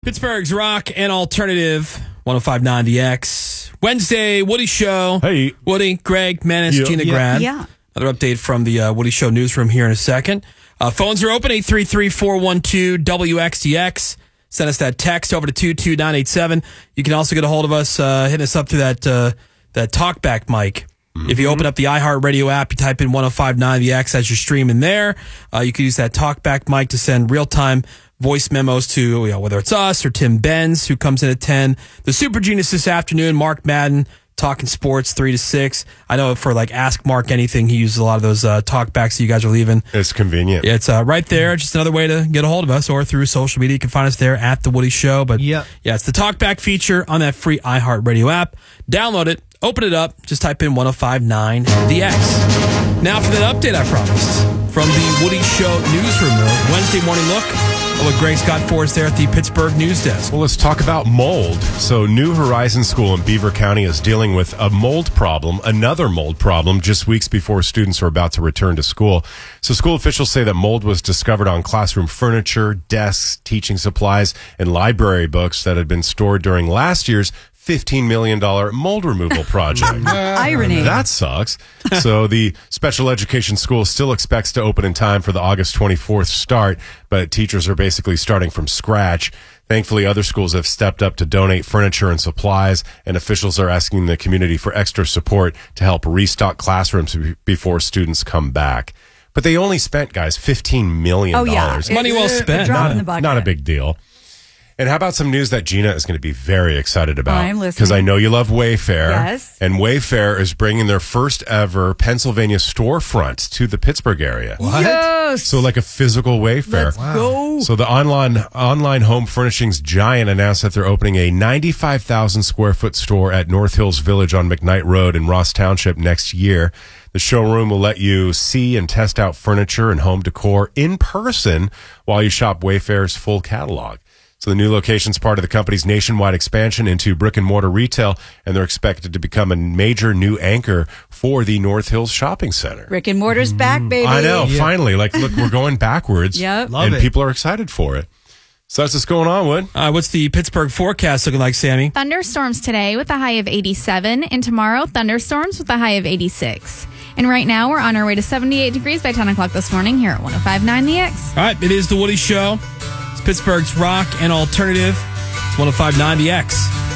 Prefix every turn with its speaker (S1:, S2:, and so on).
S1: Pittsburgh's rock and alternative 105.9 The X. Wednesday, Woody Show.
S2: Hey.
S1: Woody, Greg, Menace, Gina Grad.
S3: Yeah.
S1: Another update from the Woody Show newsroom here in a second. Phones are open, 833-412-WXDX. Send us that text over to 22987. You can also get a hold of us, hitting us up through that talkback mic. Mm-hmm. If you open up the iHeartRadio app, you type in 105.9 The X as you're streaming there. You can use that talkback mic to send real-time voice memos to, whether it's us or Tim Benz, who comes in at 10. The Super Genius this afternoon, Mark Madden, talking sports 3 to 6. I know for Ask Mark Anything, he uses a lot of those talkbacks that you guys are leaving.
S2: It's convenient.
S1: Yeah, it's right there. Just another way to get a hold of us, or through social media. You can find us there at The Woody Show. But it's the talkback feature on that free iHeartRadio app. Download it, open it up, just type in 105.9 The X. Now for that update I promised from the Woody Show newsroom, Wednesday morning look. What Greg's got for us there at the Pittsburgh News Desk.
S2: Well, let's talk about mold. So New Horizon School in Beaver County is dealing with a mold problem, another mold problem, just weeks before students are about to return to school. So school officials say that mold was discovered on classroom furniture, desks, teaching supplies, and library books that had been stored during last year's $15 million mold removal project.
S3: Irony.
S2: That sucks. So the special education school still expects to open in time for the August 24th start, but teachers are basically starting from scratch. Thankfully, other schools have stepped up to donate furniture and supplies, and officials are asking the community for extra support to help restock classrooms before students come back. But they only spent, guys, $15 million.
S3: Oh, yeah.
S1: Money well spent.
S2: Not a big deal. And how about some news that Gina is going to be very excited about?
S3: I'm listening.
S2: Because I know you love Wayfair.
S3: Yes.
S2: And Wayfair is bringing their first ever Pennsylvania storefront to the Pittsburgh area.
S1: What?
S3: Yes.
S2: So like a physical Wayfair.
S3: Let's go.
S2: So the online home furnishings giant announced that they're opening a 95,000 square foot store at North Hills Village on McKnight Road in Ross Township next year. The showroom will let you see and test out furniture and home decor in person while you shop Wayfair's full catalog. So the new location is part of the company's nationwide expansion into brick and mortar retail, and they're expected to become a major new anchor for the North Hills Shopping Center.
S3: Brick and mortar's back, baby.
S2: I know, finally. Look, we're going backwards.
S3: Yep.
S2: And people are excited for it. So that's what's going on, Wood.
S1: What's the Pittsburgh forecast looking like, Sammy?
S4: Thunderstorms today with a high of 87, and tomorrow, thunderstorms with a high of 86. And right now, we're on our way to 78 degrees by 10 o'clock this morning here at 105.9 The X.
S1: All right, it is The Woody Show. It's Pittsburgh's rock and alternative. It's 105.9 The X.